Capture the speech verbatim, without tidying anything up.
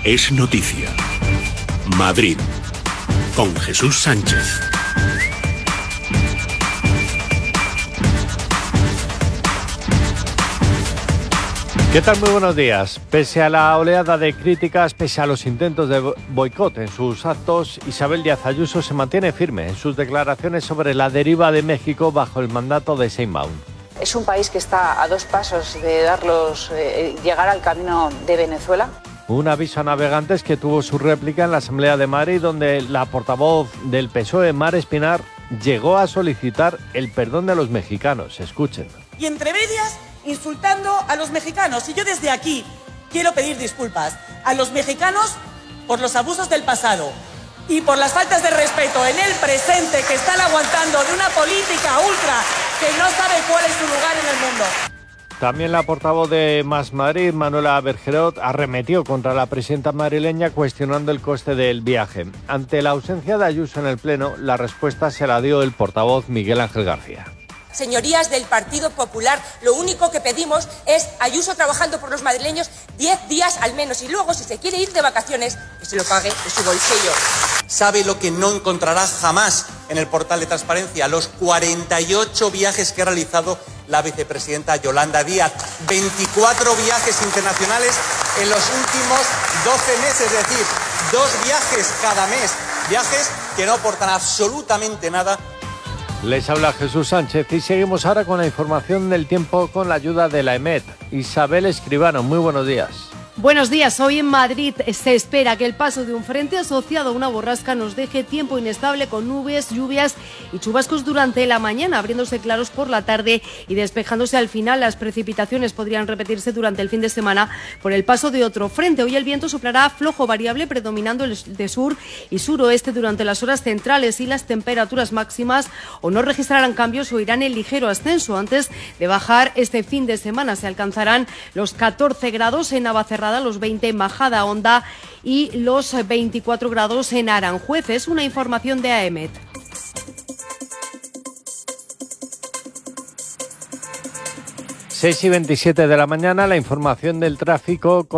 es noticia. Madrid, con Jesús Sánchez. ¿Qué tal? Muy buenos días. Pese a la oleada de críticas, pese a los intentos de boicot en sus actos, Isabel Díaz Ayuso se mantiene firme en sus declaraciones sobre la deriva de México bajo el mandato de Sheinbaum. Es un país que está a dos pasos de darlos, eh, llegar al camino de Venezuela. Un aviso a navegantes que tuvo su réplica en la Asamblea de Madrid, donde la portavoz del P S O E, Mar Espinar, llegó a solicitar el perdón de los mexicanos. Escuchen. Y entre medias, insultando a los mexicanos. Y yo desde aquí quiero pedir disculpas a los mexicanos por los abusos del pasado y por las faltas de respeto en el presente que están aguantando de una política ultra que no sabe cuál es su lugar en el mundo. También la portavoz de Más Madrid, Manuela Bergerot, arremetió contra la presidenta madrileña cuestionando el coste del viaje. Ante la ausencia de Ayuso en el Pleno, la respuesta se la dio el portavoz Miguel Ángel García. Señorías del Partido Popular, lo único que pedimos es Ayuso trabajando por los madrileños diez días al menos, y luego, si se quiere ir de vacaciones, que se lo pague de su bolsillo. ¿Sabe lo que no encontrará jamás en el portal de transparencia? Los cuarenta y ocho viajes que ha realizado la vicepresidenta Yolanda Díaz. veinticuatro viajes internacionales en los últimos doce meses, es decir, dos viajes cada mes. Viajes que no aportan absolutamente nada. Les habla Jesús Sánchez y seguimos ahora con la información del tiempo con la ayuda de la EMET. Isabel Escribano, muy buenos días. Buenos días. Hoy en Madrid se espera que el paso de un frente asociado a una borrasca nos deje tiempo inestable con nubes, lluvias y chubascos durante la mañana, abriéndose claros por la tarde y despejándose al final. Las precipitaciones podrían repetirse durante el fin de semana por el paso de otro frente. Hoy el viento soplará flojo variable, predominando el de sur y suroeste durante las horas centrales, y las temperaturas máximas o no registrarán cambios o irán en ligero ascenso. Antes de bajar este fin de semana se alcanzarán los catorce grados en Navacerrada, los veinte en Majadahonda y los veinticuatro grados en Aranjuez. Es una información de AEMET. seis y veintisiete de la mañana, la información del tráfico.